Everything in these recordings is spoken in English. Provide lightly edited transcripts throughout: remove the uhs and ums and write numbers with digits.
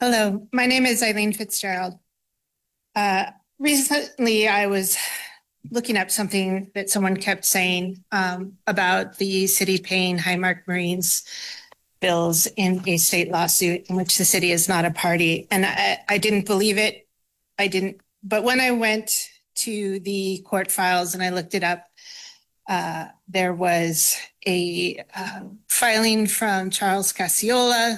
Hello, my name is Eileen Fitzgerald. Uh, Recently, I was looking up something that someone kept saying about the city paying Highmark Marines bills in a state lawsuit in which the city is not a party. And I didn't believe it. I didn't. But when I went to the court files and I looked it up, there was a filing from Charles Cassiola,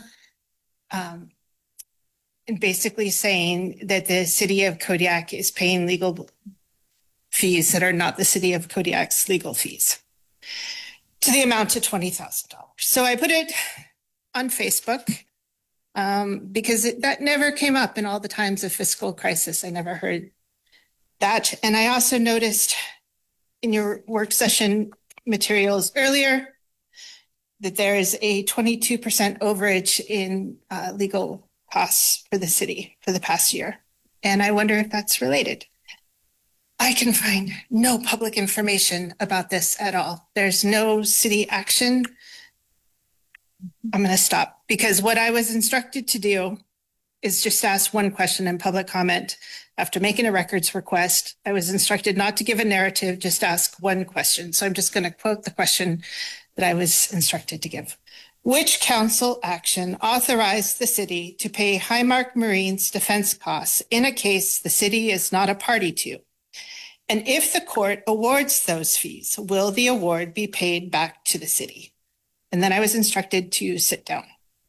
and basically saying that the city of Kodiak is paying legal fees that are not the city of Kodiak's legal fees to the amount of $20,000. So I put it on Facebook because that never came up in all the times of fiscal crisis. I never heard that. And I also noticed in your work session materials earlier that there is a 22% overage in legal costs for the city for the past year. And I wonder if that's related. I can find no public information about this at all. There's no city action. I'm going to stop because what I was instructed to do is just ask one question in public comment. After making a records request, I was instructed not to give a narrative, just ask one question. So I'm just going to quote the question that I was instructed to give. Which council action authorized the city to pay Highmark Marine's defense costs in a case the city is not a party to? And if the court awards those fees, will the award be paid back to the city? And then I was instructed to sit down.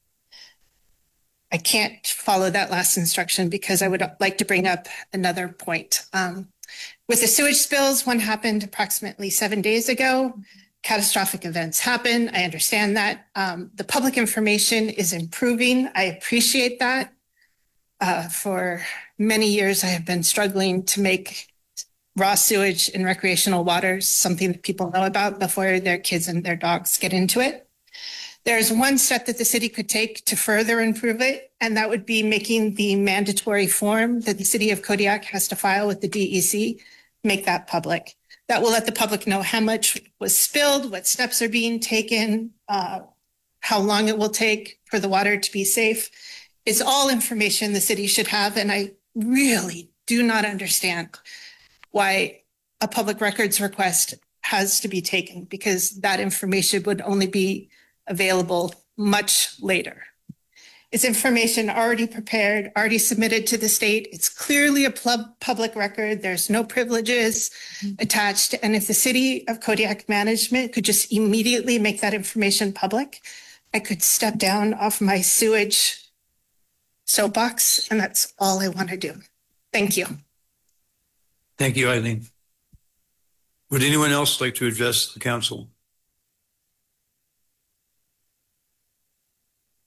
I can't follow that last instruction because I would like to bring up another point. With the sewage spills, one happened approximately 7 days ago. Catastrophic events happen. I understand that. The public information is improving. I appreciate that. For many years, I have been struggling to make raw sewage and recreational water something that people know about before their kids and their dogs get into it. There's one step that the city could take to further improve it, and that would be making the mandatory form that the city of Kodiak has to file with the DEC, make that public. That will let the public know how much was spilled, what steps are being taken, how long it will take for the water to be safe. It's all information the city should have, and I really do not understand why a public records request has to be taken, because that information would only be available much later. It's information already prepared, already submitted to the state. It's clearly a public record. There's no privileges attached. And if the city of Kodiak management could just immediately make that information public, I could step down off my sewage soapbox, and that's all I want to do. Thank you. Thank you, Eileen. Would anyone else like to address the council?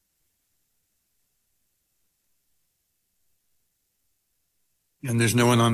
And there's no one on